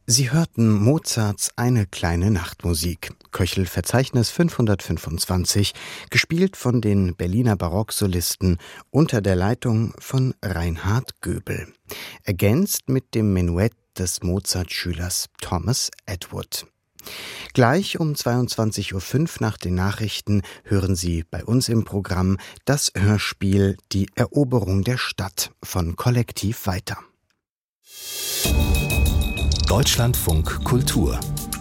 Sie hörten Mozarts Eine kleine Nachtmusik, Köchel-Verzeichnis 525, gespielt von den Berliner Barocksolisten unter der Leitung von Reinhard Göbel, ergänzt mit dem Menuett des Mozart-Schülers Thomas Edward. Gleich um 22:05 Uhr nach den Nachrichten hören Sie bei uns im Programm das Hörspiel Die Eroberung der Stadt von Kollektiv Weiter. Deutschlandfunk Kultur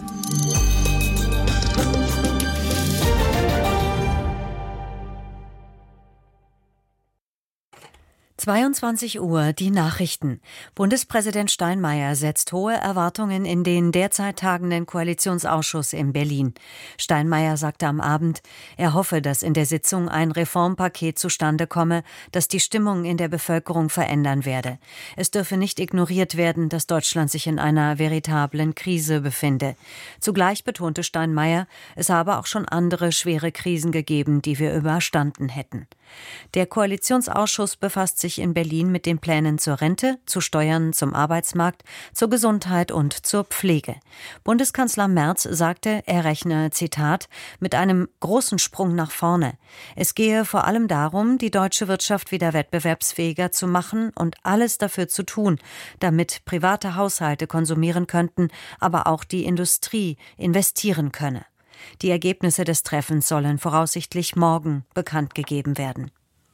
22 Uhr, die Nachrichten. Bundespräsident Steinmeier setzt hohe Erwartungen in den derzeit tagenden Koalitionsausschuss in Berlin. Steinmeier sagte am Abend, er hoffe, dass in der Sitzung ein Reformpaket zustande komme, das die Stimmung in der Bevölkerung verändern werde. Es dürfe nicht ignoriert werden, dass Deutschland sich in einer veritablen Krise befinde. Zugleich betonte Steinmeier, es habe auch schon andere schwere Krisen gegeben, die wir überstanden hätten. Der Koalitionsausschuss befasst sich in Berlin mit den Plänen zur Rente, zu Steuern, zum Arbeitsmarkt, zur Gesundheit und zur Pflege. Bundeskanzler Merz sagte, er rechne, Zitat, mit einem großen Sprung nach vorne. Es gehe vor allem darum, die deutsche Wirtschaft wieder wettbewerbsfähiger zu machen und alles dafür zu tun, damit private Haushalte konsumieren könnten, aber auch die Industrie investieren könne. Die Ergebnisse des Treffens sollen voraussichtlich morgen bekannt gegeben werden.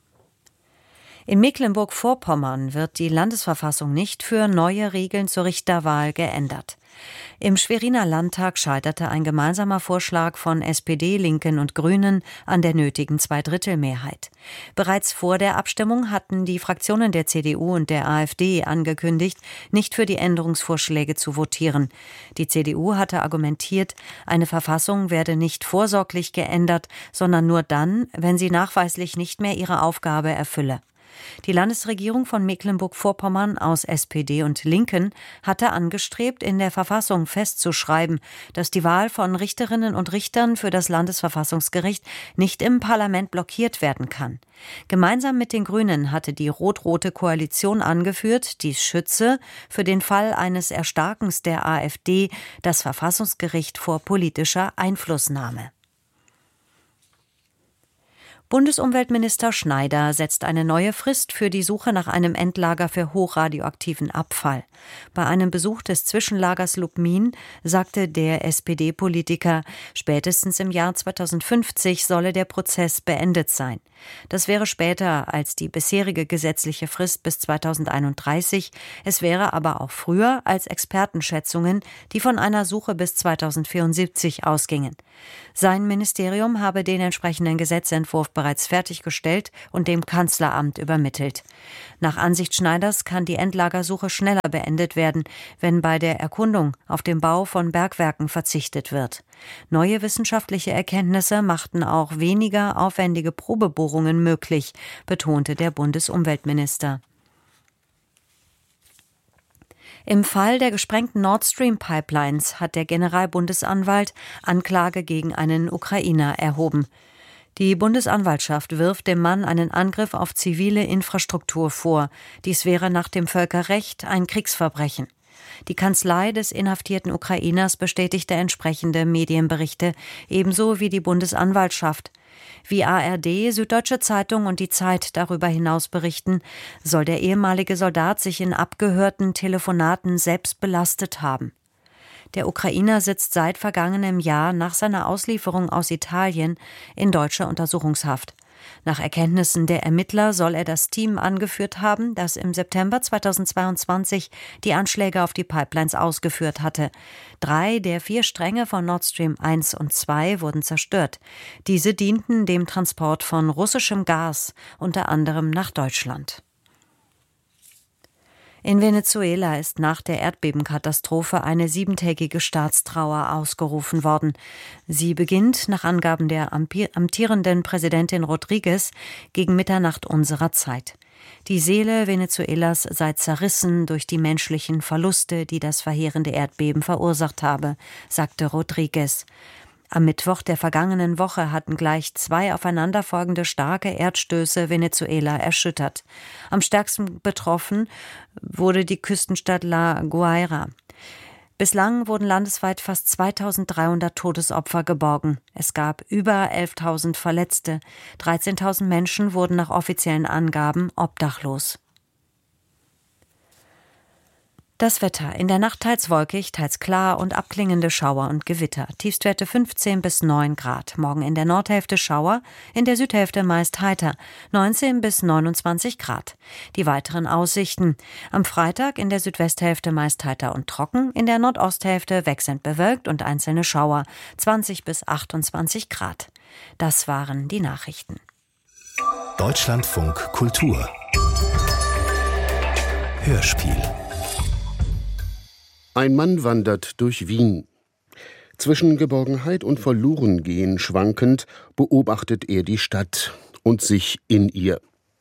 In Mecklenburg-Vorpommern wird die Landesverfassung nicht für neue Regeln zur Richterwahl geändert. Im Schweriner Landtag scheiterte ein gemeinsamer Vorschlag von SPD, Linken und Grünen an der nötigen Zweidrittelmehrheit. Bereits vor der Abstimmung hatten die Fraktionen der CDU und der AfD angekündigt, nicht für die Änderungsvorschläge zu votieren. Die CDU hatte argumentiert, eine Verfassung werde nicht vorsorglich geändert, sondern nur dann, wenn sie nachweislich nicht mehr ihre Aufgabe erfülle. Die Landesregierung von Mecklenburg-Vorpommern aus SPD und Linken hatte angestrebt, in der Verfassung festzuschreiben, dass die Wahl von Richterinnen und Richtern für das Landesverfassungsgericht nicht im Parlament blockiert werden kann. Gemeinsam mit den Grünen hatte die rot-rote Koalition angeführt, dies schütze für den Fall eines Erstarkens der AfD das Verfassungsgericht vor politischer Einflussnahme. Bundesumweltminister Schneider setzt eine neue Frist für die Suche nach einem Endlager für hochradioaktiven Abfall. Bei einem Besuch des Zwischenlagers Lubmin sagte der SPD-Politiker, spätestens im Jahr 2050 solle der Prozess beendet sein. Das wäre später als die bisherige gesetzliche Frist bis 2031. Es wäre aber auch früher als Expertenschätzungen, die von einer Suche bis 2074 ausgingen. Sein Ministerium habe den entsprechenden Gesetzentwurf bereits fertiggestellt und dem Kanzleramt übermittelt. Nach Ansicht Schneiders kann die Endlagersuche schneller beendet werden, wenn bei der Erkundung auf den Bau von Bergwerken verzichtet wird. Neue wissenschaftliche Erkenntnisse machten auch weniger aufwendige Probebohrungen möglich, betonte der Bundesumweltminister. Im Fall der gesprengten Nord Stream Pipelines hat der Generalbundesanwalt Anklage gegen einen Ukrainer erhoben. Die Bundesanwaltschaft wirft dem Mann einen Angriff auf zivile Infrastruktur vor. Dies wäre nach dem Völkerrecht ein Kriegsverbrechen. Die Kanzlei des inhaftierten Ukrainers bestätigte entsprechende Medienberichte, ebenso wie die Bundesanwaltschaft. Wie ARD, Süddeutsche Zeitung und die Zeit darüber hinaus berichten, soll der ehemalige Soldat sich in abgehörten Telefonaten selbst belastet haben. Der Ukrainer sitzt seit vergangenem Jahr nach seiner Auslieferung aus Italien in deutscher Untersuchungshaft. Nach Erkenntnissen der Ermittler soll er das Team angeführt haben, das im September 2022 die Anschläge auf die Pipelines ausgeführt hatte. 3 der 4 Stränge von Nord Stream 1 und 2 wurden zerstört. Diese dienten dem Transport von russischem Gas, unter anderem nach Deutschland. In Venezuela ist nach der Erdbebenkatastrophe eine 7-tägige Staatstrauer ausgerufen worden. Sie beginnt, nach Angaben der amtierenden Präsidentin Rodríguez, gegen Mitternacht unserer Zeit. Die Seele Venezuelas sei zerrissen durch die menschlichen Verluste, die das verheerende Erdbeben verursacht habe, sagte Rodríguez. Am Mittwoch der vergangenen Woche hatten gleich 2 aufeinanderfolgende starke Erdstöße Venezuela erschüttert. Am stärksten betroffen wurde die Küstenstadt La Guaira. Bislang wurden landesweit fast 2300 Todesopfer geborgen. Es gab über 11.000 Verletzte. 13.000 Menschen wurden nach offiziellen Angaben obdachlos. Das Wetter. In der Nacht teils wolkig, teils klar und abklingende Schauer und Gewitter. Tiefstwerte 15 bis 9 Grad. Morgen in der Nordhälfte Schauer, in der Südhälfte meist heiter. 19 bis 29 Grad. Die weiteren Aussichten. Am Freitag in der Südwesthälfte meist heiter und trocken, in der Nordosthälfte wechselnd bewölkt und einzelne Schauer. 20 bis 28 Grad. Das waren die Nachrichten. Deutschlandfunk Kultur Hörspiel. Ein Mann wandert durch Wien. Zwischen Geborgenheit und Verlorengehen schwankend beobachtet er die Stadt und sich in ihr.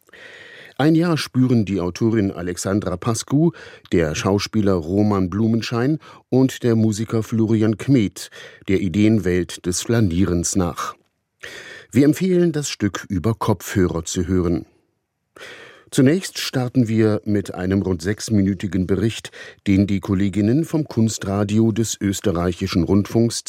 Ein Jahr spüren die Autorin Alexandra Pascu, der Schauspieler Roman Blumenschein und der Musiker Florian Kmet der Ideenwelt des Flanierens nach. Wir empfehlen, das Stück über Kopfhörer zu hören. Zunächst starten wir mit einem rund 6-minütigen Bericht, den die Kolleginnen vom Kunstradio des Österreichischen Rundfunks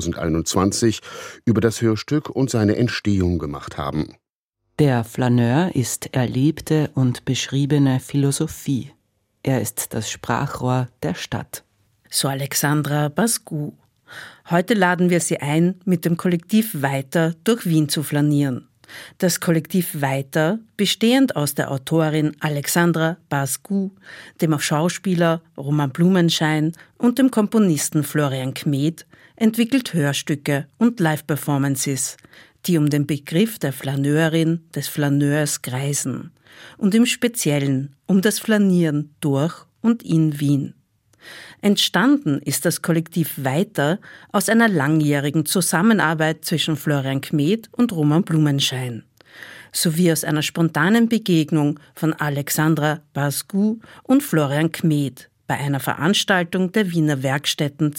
2021 über das Hörstück und seine Entstehung gemacht haben. Der Flaneur ist erlebte und beschriebene Philosophie. Er ist das Sprachrohr der Stadt. So Alexandra Pascu. Heute laden wir Sie ein, mit dem Kollektiv Weiter durch Wien zu flanieren. Das Kollektiv Weiter, bestehend aus der Autorin Alexandra Pascu, dem Schauspieler Roman Blumenschein und dem Komponisten Florian Kmet, entwickelt Hörstücke und Live-Performances, die um den Begriff der Flaneurin, des Flaneurs kreisen und im Speziellen um das Flanieren durch und in Wien. Entstanden ist das Kollektiv Weiter aus einer langjährigen Zusammenarbeit zwischen Florian Kmet und Roman Blumenschein, sowie aus einer spontanen Begegnung von Alexandra Pascu und Florian Kmet bei einer Veranstaltung der Wiener Werkstätten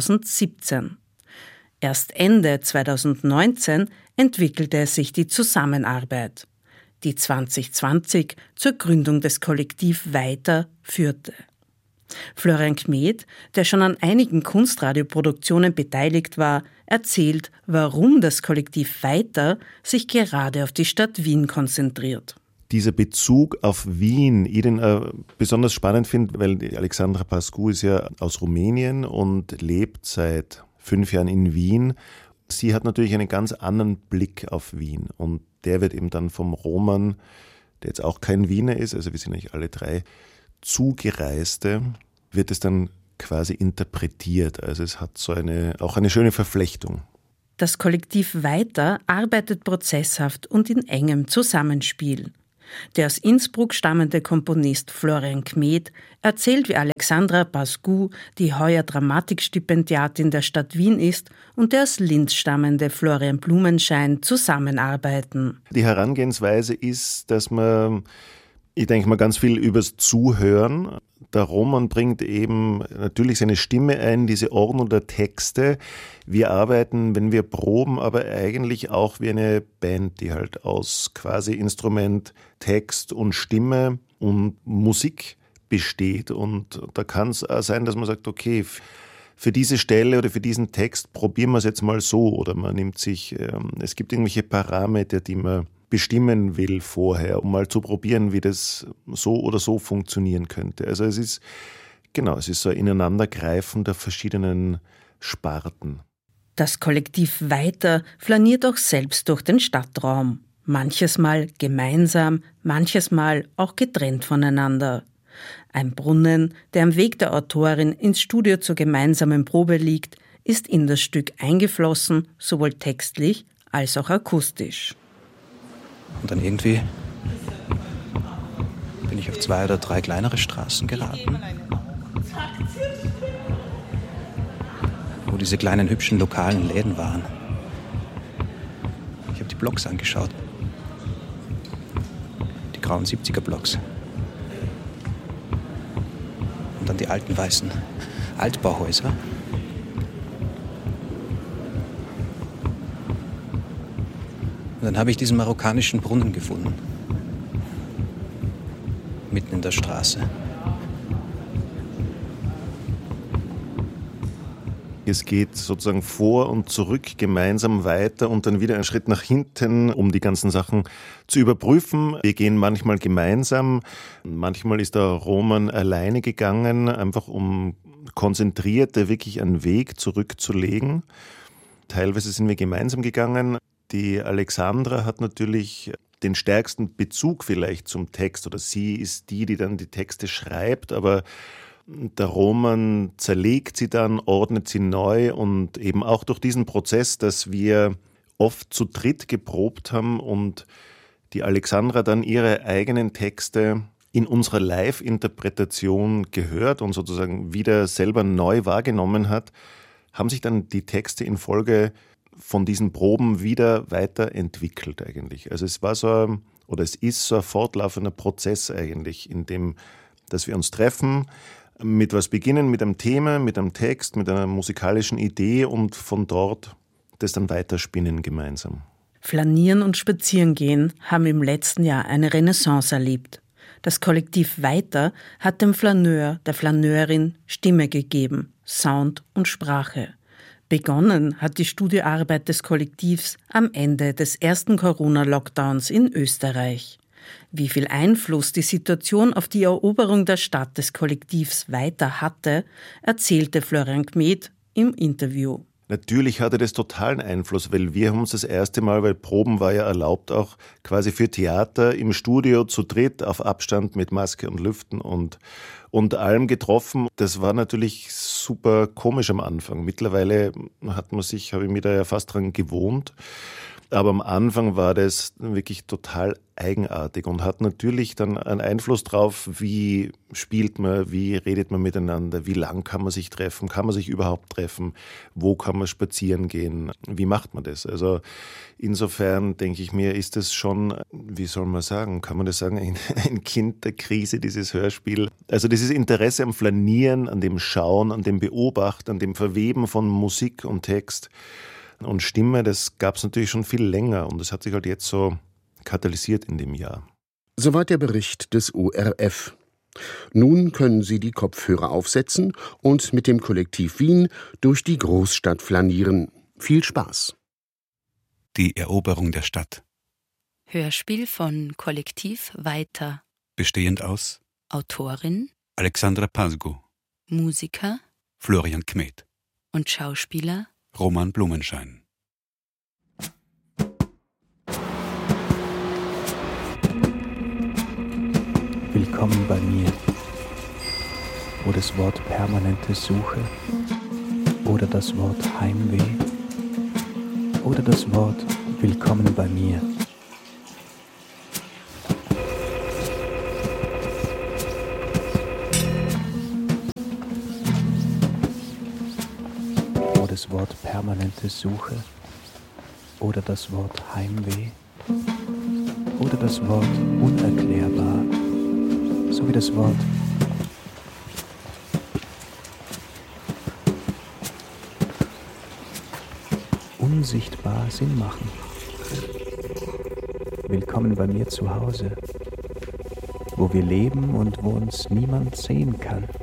2017. Erst Ende 2019 entwickelte sich die Zusammenarbeit, die 2020 zur Gründung des Kollektiv Weiter führte. Florian Kmet, der schon an einigen Kunstradioproduktionen beteiligt war, erzählt, warum das Kollektiv Weiter sich gerade auf die Stadt Wien konzentriert. Dieser Bezug auf Wien, ich den besonders spannend finde, weil die Alexandra Pascu ist ja aus Rumänien und lebt seit 5 Jahren in Wien. Sie hat natürlich einen ganz anderen Blick auf Wien und der wird eben dann vom Roman, der jetzt auch kein Wiener ist, also wir sind eigentlich alle 3 Zugereiste, wird es dann quasi interpretiert. Also es hat so auch eine schöne Verflechtung. Das Kollektiv Weiter arbeitet prozesshaft und in engem Zusammenspiel. Der aus Innsbruck stammende Komponist Florian Kmet erzählt, wie Alexandra Pascu, die heuer Dramatikstipendiatin der Stadt Wien ist, und der aus Linz stammende Florian Blumenschein zusammenarbeiten. Die Herangehensweise ist, dass man, ich denke mal, ganz viel übers Zuhören. Der Roman bringt eben natürlich seine Stimme ein, diese Ordnung der Texte. Wir arbeiten, wenn wir proben, aber eigentlich auch wie eine Band, die halt aus quasi Instrument, Text und Stimme und Musik besteht. Und da kann es auch sein, dass man sagt, okay, für diese Stelle oder für diesen Text probieren wir es jetzt mal so. Oder man nimmt sich, es gibt irgendwelche Parameter, die man bestimmen will vorher, um mal zu probieren, wie das so oder so funktionieren könnte. Also es ist so ein Ineinandergreifen der verschiedenen Sparten. Das Kollektiv Weiter flaniert auch selbst durch den Stadtraum. Manches Mal gemeinsam, manches Mal auch getrennt voneinander. Ein Brunnen, der am Weg der Autorin ins Studio zur gemeinsamen Probe liegt, ist in das Stück eingeflossen, sowohl textlich als auch akustisch. Und dann irgendwie bin ich auf 2 oder 3 kleinere Straßen geraten, wo diese kleinen hübschen lokalen Läden waren. Ich habe die Blocks angeschaut. Die grauen 70er-Blocks. Und dann die alten weißen Altbauhäuser. Und dann habe ich diesen marokkanischen Brunnen gefunden. Mitten in der Straße. Es geht sozusagen vor und zurück gemeinsam weiter und dann wieder einen Schritt nach hinten, um die ganzen Sachen zu überprüfen. Wir gehen manchmal gemeinsam, manchmal ist der Roman alleine gegangen, einfach um konzentriert wirklich einen Weg zurückzulegen. Teilweise sind wir gemeinsam gegangen. Die Alexandra hat natürlich den stärksten Bezug vielleicht zum Text, oder sie ist die dann die Texte schreibt, aber der Roman zerlegt sie dann, ordnet sie neu und eben auch durch diesen Prozess, dass wir oft zu dritt geprobt haben und die Alexandra dann ihre eigenen Texte in unserer Live-Interpretation gehört und sozusagen wieder selber neu wahrgenommen hat, haben sich dann die Texte in Folge von diesen Proben wieder weiterentwickelt eigentlich. Also es ist so ein fortlaufender Prozess eigentlich, in dem, dass wir uns treffen, mit was beginnen, mit einem Thema, mit einem Text, mit einer musikalischen Idee und von dort das dann weiterspinnen gemeinsam. Flanieren und Spazierengehen haben im letzten Jahr eine Renaissance erlebt. Das Kollektiv Weiter hat dem Flaneur, der Flaneurin Stimme gegeben, Sound und Sprache. Begonnen hat die Studioarbeit des Kollektivs am Ende des ersten Corona-Lockdowns in Österreich. Wie viel Einfluss die Situation auf die Eroberung der Stadt des Kollektivs Weiter hatte, erzählte Florian Kmet im Interview. Natürlich hatte das totalen Einfluss, weil wir haben uns das erste Mal, weil Proben war ja erlaubt auch quasi für Theater im Studio zu dritt auf Abstand mit Maske und Lüften und allem getroffen. Das war natürlich super komisch am Anfang. Mittlerweile habe ich mich da ja fast dran gewohnt. Aber am Anfang war das wirklich total eigenartig und hat natürlich dann einen Einfluss drauf, wie spielt man, wie redet man miteinander, wie lang kann man sich treffen, kann man sich überhaupt treffen, wo kann man spazieren gehen, wie macht man das? Also insofern denke ich mir, ist das schon, wie soll man sagen, kann man das sagen, ein Kind der Krise, dieses Hörspiel. Also dieses Interesse am Flanieren, an dem Schauen, an dem Beobachten, an dem Verweben von Musik und Text und Stimme, das gab es natürlich schon viel länger und das hat sich halt jetzt so katalysiert in dem Jahr. Soweit der Bericht des ORF. Nun können Sie die Kopfhörer aufsetzen und mit dem Kollektiv Wien durch die Großstadt flanieren. Viel Spaß! Die Eroberung der Stadt. Hörspiel von Kollektiv Weiter. Bestehend aus Autorin Alexandra Pasgu, Musiker Florian Kmet und Schauspieler Roman Blumenschein. Willkommen bei mir, wo das Wort permanente Suche oder das Wort Heimweh oder das Wort Willkommen bei mir. Wo das Wort permanente Suche oder das Wort Heimweh oder das Wort unerklärbar sowie das Wort unsichtbar Sinn machen. Willkommen bei mir zu Hause, wo wir leben und wo uns niemand sehen kann.